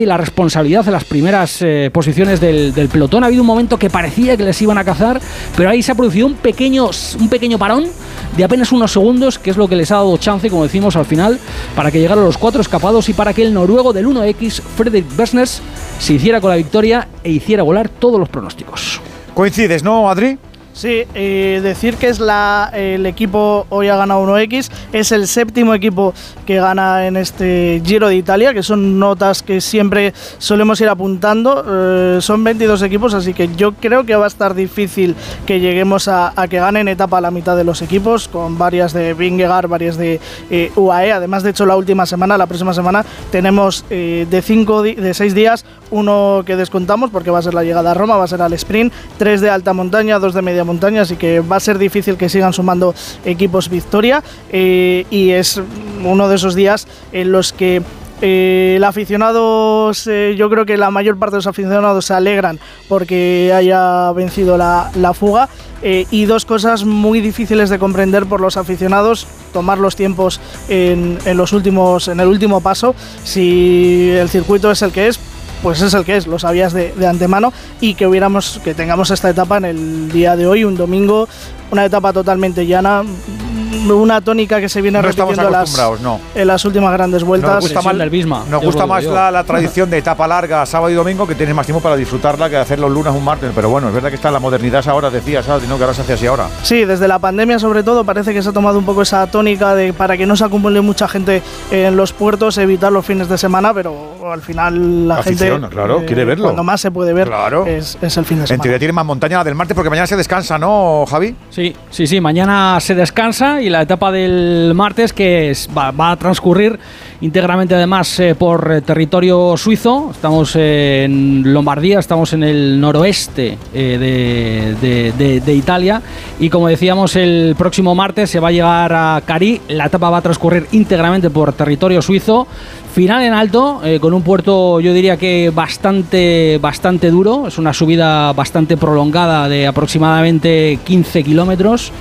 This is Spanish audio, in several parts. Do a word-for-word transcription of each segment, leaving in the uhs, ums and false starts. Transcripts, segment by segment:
y la responsabilidad en las primeras eh, posiciones del, del pelotón. Ha habido un momento que parecía que les iban a cazar, pero ahí se ha producido un pequeño, un pequeño parón de apenas unos segundos, que es lo que les ha dado chance, como decimos al final, para que llegaran los cuatro escapados y para que el noruego del uno equis, Fredrik Bessnes, se hiciera con la victoria e hiciera volar todos los pronósticos. ¿Coincides, no, Adri? Sí, eh, decir que es la, el equipo hoy ha ganado uno equis, es el séptimo equipo que gana en este Giro de Italia, que son notas que siempre solemos ir apuntando. Eh, son veintidós equipos, así que yo creo que va a estar difícil que lleguemos a, a que ganen etapa a la mitad de los equipos, con varias de Vingegaard, varias de eh, U A E. Además, de hecho, la última semana, la próxima semana, tenemos eh, de cinco de seis días, uno que descontamos porque va a ser la llegada a Roma, va a ser al sprint, tres de alta montaña, dos de media montaña, así que va a ser difícil que sigan sumando equipos victoria, eh, y es uno de esos días en los que Eh, el aficionado, eh, yo creo que la mayor parte de los aficionados se alegran porque haya vencido la, la fuga, eh, y dos cosas muy difíciles de comprender por los aficionados: tomar los tiempos en, en los últimos, en el último paso. Si el circuito es el que es, pues es el que es, lo sabías de, de antemano, y que hubiéramos, que tengamos esta etapa en el día de hoy, un domingo, una etapa totalmente llana, una tónica que se viene no repitiendo en las, no. en las últimas grandes vueltas. Nos gusta más, del Bisma, nos gusta más la, la tradición de etapa larga sábado y domingo, que tienes más tiempo para disfrutarla que hacer los lunes un martes, pero bueno, es verdad que está la modernidad ahora, decías, ¿sabes? No, que ahora se hace así ahora. Sí, desde la pandemia sobre todo parece que se ha tomado un poco esa tónica de, para que no se acumule mucha gente en los puertos, evitar los fines de semana, pero al final la Afición, gente claro, eh, quiere verlo. Cuando más se puede ver, claro, es, es el fin de semana. En teoría tiene más montaña la del martes, porque mañana se descansa, ¿no, Javi? Sí, sí, sí, mañana se descansa, y la etapa del martes, que es, va, va a transcurrir íntegramente además eh, por eh, territorio suizo. Estamos eh, en Lombardía, estamos en el noroeste eh, de, de, de, de Italia, y como decíamos, el próximo martes se va a llegar a Cari. La etapa va a transcurrir íntegramente por territorio suizo. Final en alto, eh, con un puerto, yo diría que bastante, bastante duro. Es una subida bastante prolongada de aproximadamente quince kilómetros,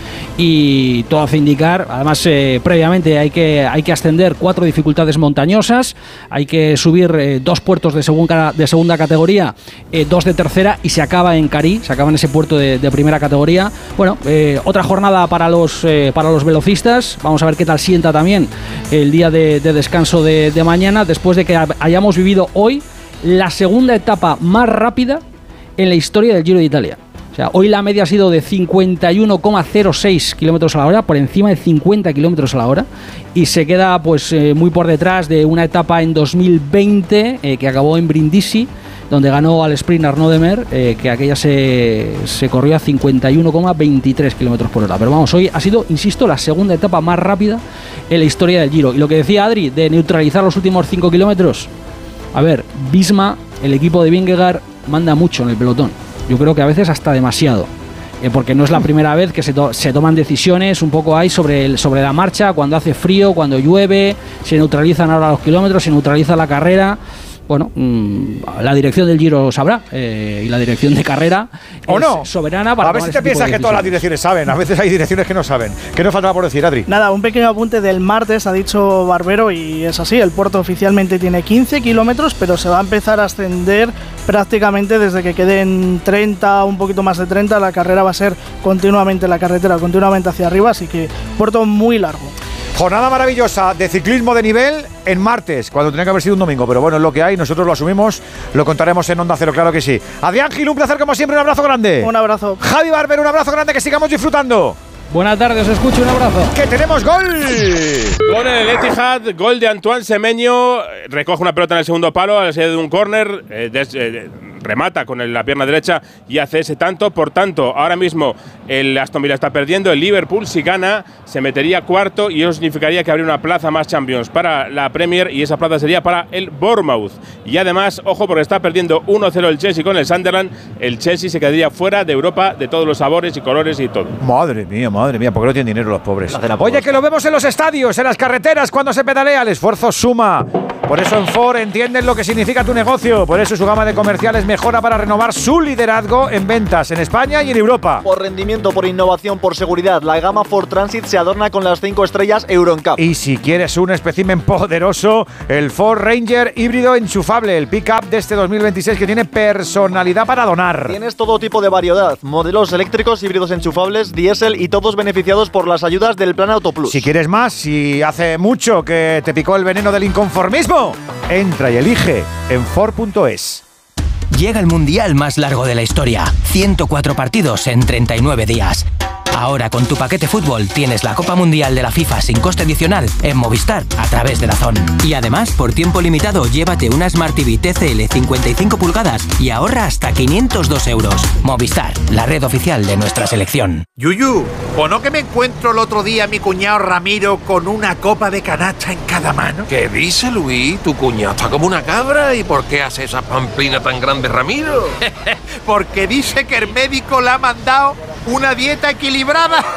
y todo hace indicar, además eh, previamente hay que, hay que ascender cuatro dificultades montañosas, hay que subir eh, dos puertos de segunda, de segunda categoría, eh, dos de tercera, y se acaba en Cari, se acaba en ese puerto de, de primera categoría. Bueno, eh, otra jornada para los, eh, para los velocistas. Vamos a ver qué tal sienta también el día de, de descanso de, de mañana, después de que hayamos vivido hoy la segunda etapa más rápida en la historia del Giro de Italia. O sea, hoy la media ha sido de cincuenta y uno coma cero seis kilómetros a la hora, por encima de cincuenta kilómetros a la hora, y se queda pues eh, muy por detrás de una etapa en dos mil veinte eh, que acabó en Brindisi, donde ganó al sprint Arnaud Demer, eh, que aquella se, se corrió a cincuenta y uno coma veintitrés kilómetros por hora. Pero vamos, hoy ha sido, insisto, la segunda etapa más rápida en la historia del Giro. Y lo que decía Adri, de neutralizar los últimos cinco kilómetros, a ver, Bisma, el equipo de Vingegaard, manda mucho en el pelotón. Yo creo que a veces hasta demasiado, eh, porque no es la primera vez que se, to- se toman decisiones un poco ahí sobre, el, sobre la marcha, cuando hace frío, cuando llueve, se neutralizan ahora los kilómetros, se neutraliza la carrera. Bueno, mmm, la dirección del Giro sabrá, eh, y la dirección de carrera ¿O es no? soberana para a ver si te piensas que todas las direcciones saben. A veces hay direcciones que no saben. ¿Qué nos faltaba por decir, Adri? Nada, un pequeño apunte del martes, ha dicho Barbero, y es así: el puerto oficialmente tiene quince kilómetros, pero se va a empezar a ascender prácticamente desde que queden treinta, un poquito más de treinta. La carrera va a ser continuamente, la carretera continuamente hacia arriba, así que puerto muy largo. Jornada maravillosa de ciclismo de nivel en martes, cuando tenía que haber sido un domingo, pero bueno, es lo que hay, nosotros lo asumimos, lo contaremos en Onda Cero, claro que sí. Adrián Gil, un placer como siempre, un abrazo grande. Un abrazo. Javi Barbero, un abrazo grande, que sigamos disfrutando. Buenas tardes, os escucho, un abrazo. ¡Que tenemos gol! Gol en el Etihad, gol de Antoine Semenyo, recoge una pelota en el segundo palo a la salida de un córner, eh, des, eh, remata con el, la pierna derecha y hace ese tanto. Por tanto, ahora mismo el Aston Villa está perdiendo, el Liverpool si gana se metería cuarto, y eso significaría que habría una plaza más Champions para la Premier, y esa plaza sería para el Bournemouth. Y además, ojo, porque está perdiendo uno cero el Chelsea con el Sunderland, el Chelsea se quedaría fuera de Europa de todos los sabores y colores y todo. Madre mía, madre mía, porque no tienen dinero los pobres. Oye, que lo vemos en los estadios, en las carreteras, cuando se pedalea, el esfuerzo suma. Por eso en Ford entienden lo que significa tu negocio. Por eso su gama de comerciales mejora para renovar su liderazgo en ventas en España y en Europa. Por rendimiento, por innovación, por seguridad, la gama Ford Transit se adorna con las cinco estrellas Euro N C A P. Y si quieres un espécimen poderoso, el Ford Ranger híbrido enchufable, el pick-up de este dos mil veintiséis que tiene personalidad para donar. Tienes todo tipo de variedad, modelos eléctricos, híbridos enchufables, diésel y todos beneficiados por las ayudas del Plan Auto Plus. Si quieres más, si hace mucho que te picó el veneno del inconformismo, entra y elige en Ford punto es. Llega el mundial más largo de la historia. ciento cuatro partidos en treinta y nueve días. Ahora con tu paquete fútbol tienes la Copa Mundial de la FIFA sin coste adicional en Movistar a través de DAZN. Y además, por tiempo limitado, llévate una Smart T V T C L cincuenta y cinco pulgadas y ahorra hasta quinientos dos euros. Movistar, la red oficial de nuestra selección. Yuyu, ¿o no que me encuentro el otro día a mi cuñado Ramiro con una copa de canacha en cada mano? ¿Qué dice, Luis? Tu cuñado está como una cabra. ¿Y por qué hace esa pamplina tan grande, Ramiro? Porque dice que el médico le ha mandado una dieta equilibrada.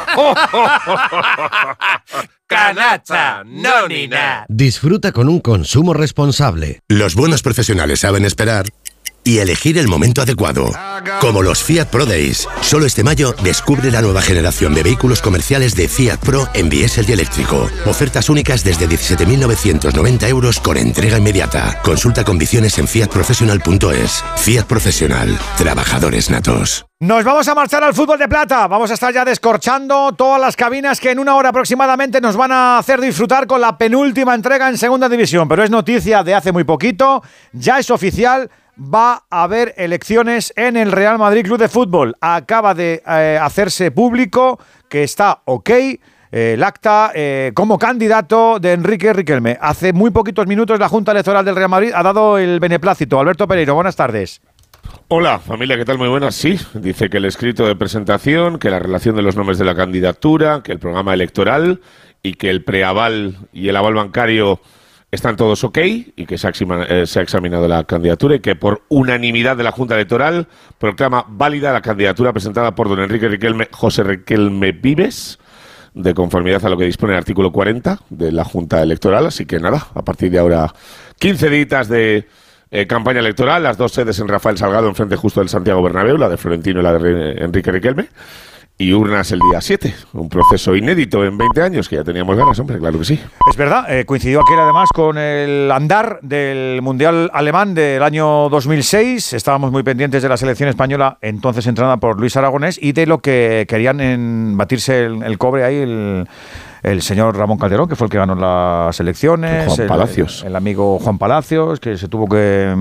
Canacha, no ni nada. Disfruta con un consumo responsable. Los buenos profesionales saben esperar y elegir el momento adecuado. Como los Fiat Pro Days. Solo este mayo descubre la nueva generación de vehículos comerciales de Fiat Pro en diésel y eléctrico. Ofertas únicas desde diecisiete mil novecientos noventa euros con entrega inmediata. Consulta condiciones en fiat professional punto es. Fiat Profesional. Trabajadores natos. Nos vamos a marchar al fútbol de plata. Vamos a estar ya descorchando todas las cabinas que en una hora aproximadamente nos van a hacer disfrutar con la penúltima entrega en Segunda División. Pero es noticia de hace muy poquito. Ya es oficial. Va a haber elecciones en el Real Madrid Club de Fútbol. Acaba de eh, hacerse público que está ok eh, el acta eh, como candidato de Enrique Riquelme. Hace muy poquitos minutos la Junta Electoral del Real Madrid ha dado el beneplácito. Alberto Pereiro, buenas tardes. Hola, familia, ¿qué tal? Muy buenas. Sí, dice que el escrito de presentación, que la relación de los nombres de la candidatura, que el programa electoral y que el preaval y el aval bancario están todos ok y que se ha, eh, se ha examinado la candidatura y que por unanimidad de la Junta Electoral proclama válida la candidatura presentada por don Enrique Riquelme, José Riquelme Vives, de conformidad a lo que dispone el artículo cuarenta de la Junta Electoral. Así que nada, a partir de ahora quince días de eh, campaña electoral, las dos sedes en Rafael Salgado, enfrente justo del Santiago Bernabéu, la de Florentino y la de Enrique Riquelme. Y urnas el día siete, un proceso inédito en veinte años, que ya teníamos ganas, hombre, claro que sí. Es verdad, eh, coincidió aquel además con el andar del Mundial Alemán del año dos mil seis, estábamos muy pendientes de la selección española, entonces entrenada por Luis Aragonés, y de lo que querían en batirse el, el cobre ahí el, el señor Ramón Calderón, que fue el que ganó las elecciones. Juan el, Palacios. El, el amigo Juan Palacios, que se tuvo que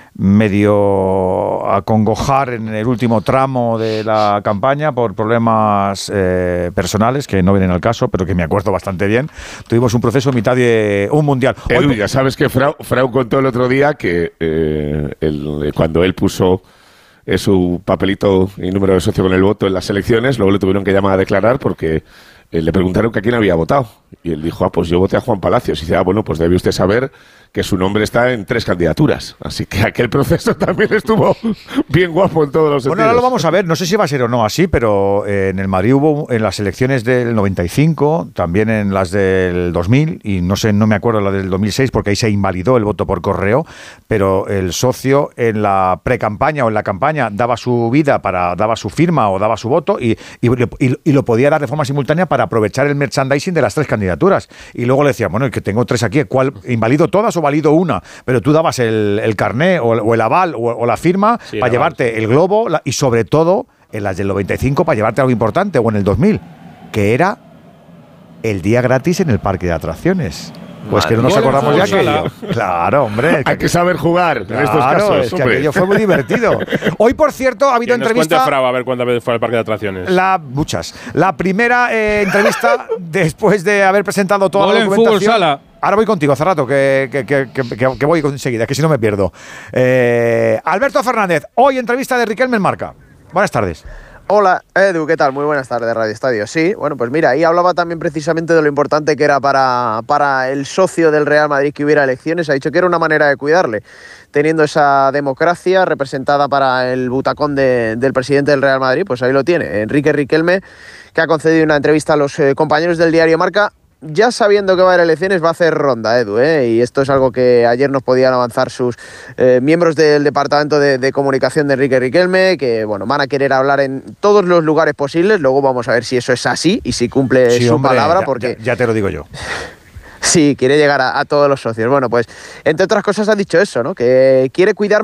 medio acongojar en el último tramo de la campaña por problemas eh, personales que no vienen al caso, pero que me acuerdo bastante bien. Tuvimos un proceso mitad de un mundial. Edu, ya sabes que Frau, Frau contó el otro día que eh, el, cuando él puso eh, su papelito y número de socio con el voto en las elecciones, luego le tuvieron que llamar a declarar porque eh, le preguntaron que a quién había votado. Y él dijo, ah, pues yo voté a Juan Palacios. Y dice, ah, bueno, pues debe usted saber que su nombre está en tres candidaturas. Así que aquel proceso también estuvo bien guapo en todos los sentidos. Bueno, ahora lo vamos a ver. No sé si va a ser o no así, pero eh, en el Madrid hubo en las elecciones del noventa y cinco, también en las del dos mil, y no sé, no me acuerdo la del dos mil seis, porque ahí se invalidó el voto por correo, pero el socio en la pre-campaña o en la campaña daba su vida, para daba su firma o daba su voto y, y, y, y lo podía dar de forma simultánea para aprovechar el merchandising de las tres candidaturas. Y luego le decía, bueno, que tengo tres aquí, ¿cuál invalido todas o valido una? Pero tú dabas el, el carné o, o el aval o, o la firma sí, para llevarte aval. El globo la, y sobre todo en las del noventa y cinco para llevarte algo importante, o en el dos mil, que era el día gratis en el parque de atracciones. Pues Madre que no nos acordamos ya que claro, hombre. Hay que saber jugar claro, en estos casos. Es que aquello fue muy divertido. Hoy, por cierto, ha habido entrevista. Frau, a ver cuántas veces fue al parque de atracciones. La, muchas. La primera eh, entrevista después de haber presentado toda Gol la documentación. En fútbol sala. Ahora voy contigo, hace rato, que, que, que, que, que voy enseguida, que si no me pierdo. Eh, Alberto Fernández, hoy entrevista de Riquelme en Marca. Buenas tardes. Hola, Edu, ¿qué tal? Muy buenas tardes, Radio Estadio. Sí, bueno, pues mira, ahí hablaba también precisamente de lo importante que era para, para el socio del Real Madrid que hubiera elecciones. Ha dicho que era una manera de cuidarle, teniendo esa democracia representada para el butacón de, del presidente del Real Madrid, pues ahí lo tiene, Enrique Riquelme, que ha concedido una entrevista a los eh, compañeros del diario Marca. ya sabiendo que va a haber elecciones, va a hacer ronda, Edu, ¿eh? Y esto es algo que ayer nos podían avanzar sus eh, miembros del Departamento de, de Comunicación de Enrique Riquelme, que bueno, van a querer hablar en todos los lugares posibles. Luego vamos a ver si eso es así y si cumple sí, su hombre, palabra, ya, porque... Ya, ya te lo digo yo. Sí, quiere llegar a, a todos los socios. Bueno, pues entre otras cosas ha dicho eso, ¿no? Que quiere cuidar